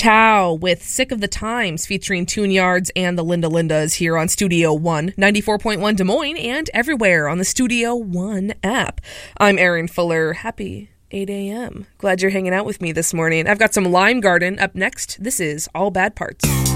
Tao with Sick of the Times featuring Tune Yards and the Linda Lindas here on Studio One, 94.1 Des Moines and everywhere on the Studio One app. I'm Erin Fuller. Happy 8 a.m. Glad you're hanging out with me this morning. I've got some Lime Garden up next. This is All Bad Parts.